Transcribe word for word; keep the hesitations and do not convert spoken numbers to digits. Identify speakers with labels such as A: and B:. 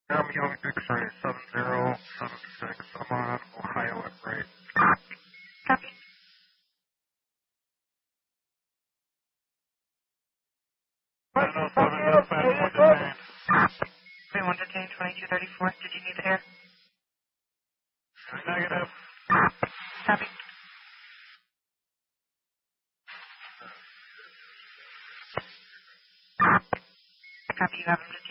A: I'm Young X-ray seven zero seven six. I'm on Ohio at right.
B: Copy.
A: seven oh seven, dispatch, one detained.
B: three one detained, twenty-two thirty-four. Did you need the air?
A: Negative.
B: Copy. Copy, you have him